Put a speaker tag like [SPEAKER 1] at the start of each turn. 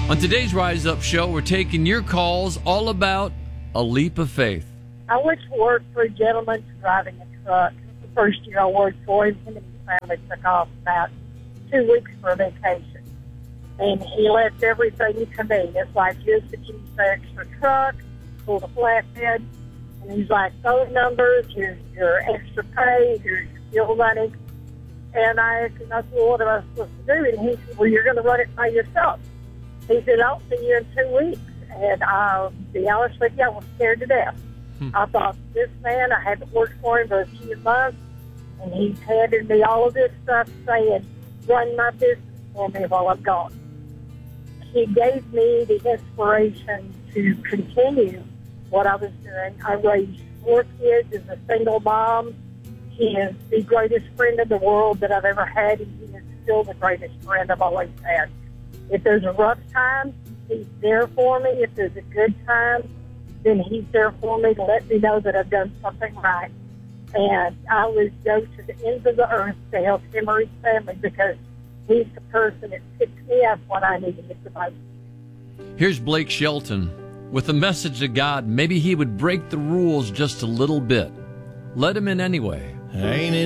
[SPEAKER 1] On today's Rise Up show, we're taking your calls all about a leap of faith.
[SPEAKER 2] I went to work for a gentleman driving a truck. The first year I worked for him, him and his family took off about 2 weeks for a vacation. And he left everything to me. It's like, here's the keys for extra truck, pull the flatbed. And he's like, phone numbers, here's your extra pay, here's your fuel money. And I asked him, well, what am I supposed to do? And he said, well, you're going to run it by yourself. He said, I'll see you in 2 weeks. And I'll be honest with you, I was scared to death. I thought, this man, I haven't worked for him for a few months, and he's handed me all of this stuff saying, run my business for me while I'm gone. He gave me the inspiration to continue what I was doing. I raised 4 kids as a single mom. He is the greatest friend in the world that I've ever had, and he is still the greatest friend I've always had. If there's a rough time, he's there for me. If there's a good time, then he's there for me to let me know that I've done something right. And I would go to the ends of the earth to help him or his family because he's the person that picked me up when I needed it the most.
[SPEAKER 1] Here's Blake Shelton with a message to God. Maybe he would break the rules just a little bit. Let him in anyway.
[SPEAKER 3] Ain't it